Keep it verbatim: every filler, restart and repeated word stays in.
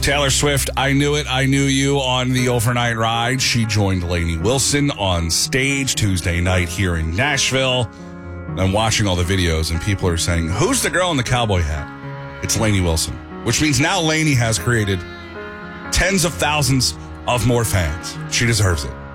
Taylor Swift, I Knew It, I Knew You on the overnight ride. She joined Lainey Wilson on stage Tuesday night here in Nashville. I'm watching all the videos, and people are saying, who's the girl in the cowboy hat? It's Lainey Wilson, which means now Lainey has created tens of thousands of more fans. She deserves it.